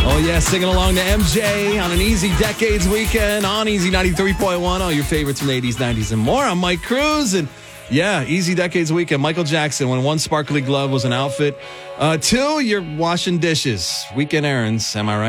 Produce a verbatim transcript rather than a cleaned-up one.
Oh, yeah, singing along to M J on an Easy Decades weekend on Easy ninety-three point one. All your favorites from the eighties, nineties, and more. I'm Mike Cruz, and yeah, Easy Decades weekend. Michael Jackson, when one sparkly glove was an outfit. Uh, two, you're washing dishes. Weekend errands, am I right?